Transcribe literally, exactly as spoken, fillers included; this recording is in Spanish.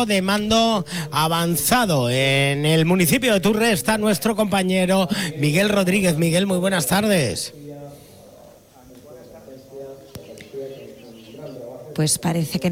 punto de mando avanzado. En el municipio de Turre está nuestro compañero Miguel Rodríguez. Miguel, muy buenas tardes. Pues parece que